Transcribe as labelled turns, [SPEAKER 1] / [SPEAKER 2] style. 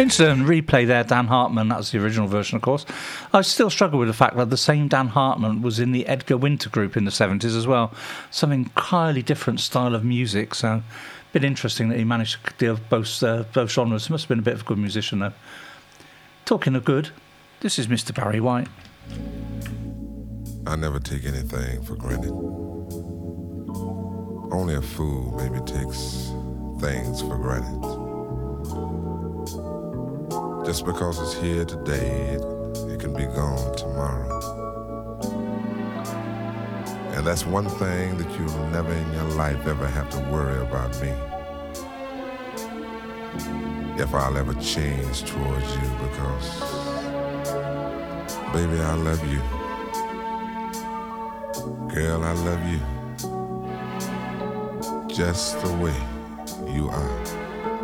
[SPEAKER 1] Instant replay there, Dan Hartman. That's the original version, of course. I still struggle with the fact that the same Dan Hartman was in the Edgar Winter group in the 70s as well. Some entirely different style of music, so a bit interesting that he managed to deal with both genres. Must have been a bit of a good musician, though. Talking of good, this is Mr. Barry White.
[SPEAKER 2] I never take anything for granted. Only a fool maybe takes things for granted. Just because it's here today, it can be gone tomorrow. And that's one thing that you'll never in your life ever have to worry about me. If I'll ever change towards you, because, baby, I love you. Girl, I love you. Just the way you are.